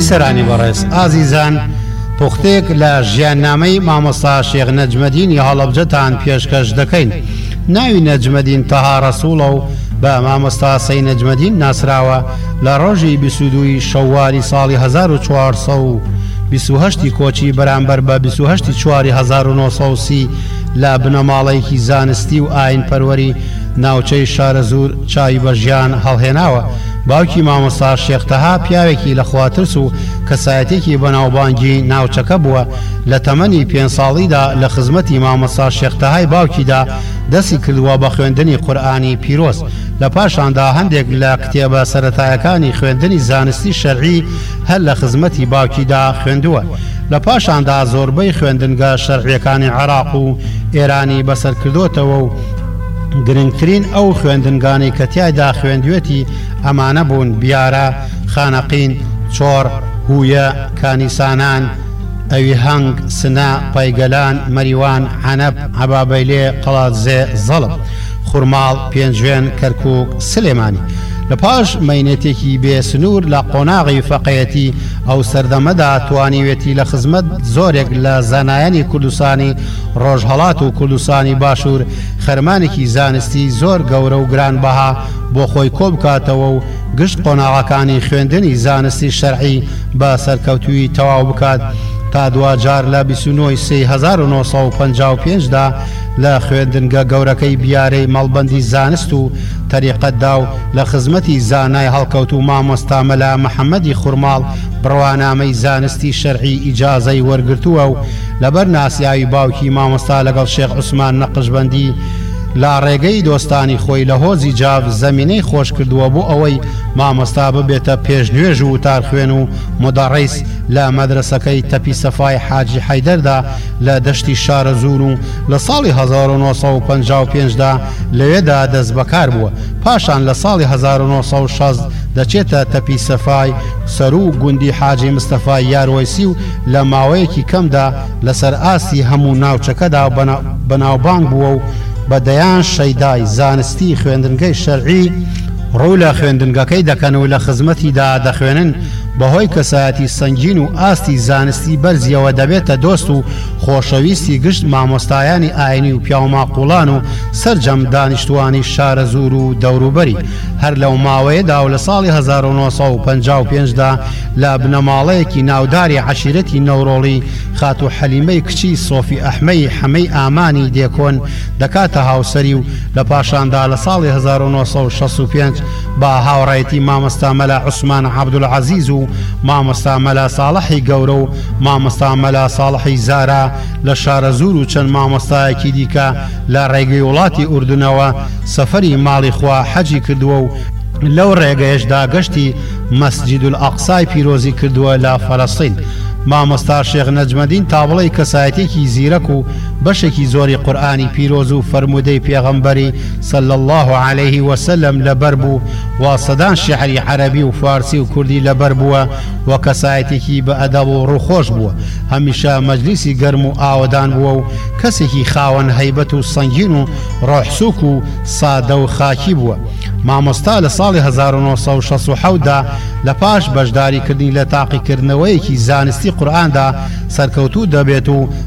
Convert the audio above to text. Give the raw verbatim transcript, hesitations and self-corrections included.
بیسەرانی بەڕێز ئازیزان، پوختێک لە ژیاننامەی مامۆستا شێخ نەجمەدینی هەڵەبجەتان پێشکەش دەکەین. ناوی نەجمەدین تەها ڕەسوڵە و بە مامۆستا سەی نەجمەدین ناسراوە لە ڕۆژی بیست و دووی شەووالی ساڵی هەزار و چوارسەد و بیست و هەشتی کۆچی بەرامبەر بە بیست و هەشتی چواری هەزار و نۆ سەد و سی لە بنەماڵەیەکی زانستی و ئاین پەروەری ناوچەی شارەزور چاوی بە ژیان هەڵهێناوە. باوکی مامۆستا شێخ تەها پیاوێکی لە خواترس و کەسایەتێکی بەناوبانگی ناوچەکە بووە. لە تەمەنی پێنج ساڵیدا لە خزمەتی مامۆستا شێخ تەهای باوکیدا دەستی کردووە بە خوێندنی قورئانی پیرۆز. لە پاشاندا هەندێک لە کتێبە سەرەتایەکانی خوێندنی زانستی شەرعی هەر لە خزمەتی باوکیدا خوێندووە. لە پاشاندا زۆربەی خوێندنگە شەرعیەکانی عێراق و ئێرانی بەسەر کردوتەوە و گرنگترین ئەو خوێندنگانی کە تیایدا خوێندوێتی ئەمانە بوون: بیارە، خانەقین، چۆڕ، هویە، کانیسانان، ئەوی هەنگ، سنا، پایگەلان، مەریوان، عەنەب، عەبابەیلێ، قەڵاتزێ، زەڵب، خوڕماڵ، پێنجوێن، کەرکووک، سلێمانی. لە پاش مەینێتێکی بێ سنوور لە قۆناغی فەقەیەتی ئەو سەردەمەدا توانیوێتی لە خزمەت زۆرێک لە زانایانی کوردستانی ڕۆژهەڵات و کوردستانی باشوور خەرمانێکی زانستی زۆر گەورە و گرانبەها بۆ خۆی کۆ بکاتەوە و گشت قۆناغەکانی خوێندنی زانستی شەرعی بە سەرکەوتووی تەواو بکات. تا دوجار لە بیست و نۆی سێی هەزار و نۆ سەد و پەنجا و پێنجدا لە خوێندنگە گەورەکەی بیارەی مەڵبەندی زانست و تەریقەتدا و لە خزمەتی زانای هەڵکەوت و مامۆستا مەلا محەممەدی خوڕماڵ بڕوانامەی زانستی شەرعی ئیجازەی وەرگرتووە و لەبەر ناسیاوی باوکی مامۆستا لەگەڵ شێخ عوسمان نەقشبەندی لا ڕێگەی دۆستانی خۆی لە هۆزی جاف زەمینەی خۆش کردووە بۆ ئەوەی مامۆستا ببێتە پێشنوێژ و وتار خوێن و مدەڕیس لە مەدرسەکەی تەپی سەفای حاجی حەیدەردا لە دەشتی شارەزور و لە ساڵی هەزار و نۆ سەد و پەنجا و پێنجدا لەوێدا دەست بەکار بووە. پاشان لە ساڵی هەزار و نۆ سەد و شەست دەچێتە تەپی سەفای سەر و گوندی حاجی مستەفای یاروەیسی و لە ماوەیەکی کەمدا لەسەر ئاستی هەموو ناوچەکەدا بەناوبانگ بووە و بەدەیان شەیدای زانستی خوێندنگەی شەرعی ڕوو لە خوێندنگەکەی دەکەن و لە خزمەتیدا دەخوێنن. بەهۆی کەسایەتی سەنگین و ئاستی زانستی بەرزیەوە دەبێتە دۆست و خۆشەویستی گشت مامۆستایانی ئاینی و پیاوماقوڵان و سەرجەم دانیشتوانی شارەزور و دەوروبەری. هەر لەو ماوەیەدا و لە ساڵی هەزار و نۆ سەد و پەنجا و پێنجدا لە بنەماڵەیەکی ناوداری عەشیرەتی نەورۆڵی خاتو حەلیمەی کچی سۆفی ئەحمەی حەمەی ئامانی دێکۆن دەکاتە هاوسەری و لە پاشاندا لە ساڵی هەزار و نۆ سەد و شەست و پێنج با هاوڕێتی مامۆستا مەلا عوسمان عەبدولعەزیز و مامۆستا مەلا ساڵحی گەورە و مامۆستا مەلا ساڵحی زارا لە شارەزور و چەند مامۆستایەکی دیکە لە ڕێگەی وڵاتی ئوردنەوە سەفەری ماڵی خوا حەجی کردووە و لەو ڕێگەیەشدا گەشتی مەسجید الئەقسای پیرۆزی کردووە لە فەلەستین. مامۆستا شێخ نەجمەدین تابڵەی کەسایەتێکی زیرەک و بەشێکی زۆری قورئانی پیرۆز و فەرمودەی پێغەمبەری صلی الله علیه وسلم لەبەر بوو و سەدان شیعری عەرەبی و فارسی و کوردی لەبەر بووە و کەسایەتێکی بە ئەدەب و ڕووخۆش بووە. هەمیشە مەجلیسی گەرم و ئاوەدان بووە و کەسێکی خاوەن هەیبەت و سەنگین و ڕۆحسووک و سادە و خاکی بووە. مامۆستا لە ساڵی هەزار و نۆ سەد و شەست و حەوتدا لە پاش بەشداریکردنی لە تاقیکردنەوەیەکی زانستی قورئاندا سەرکەوتوو دەبێت و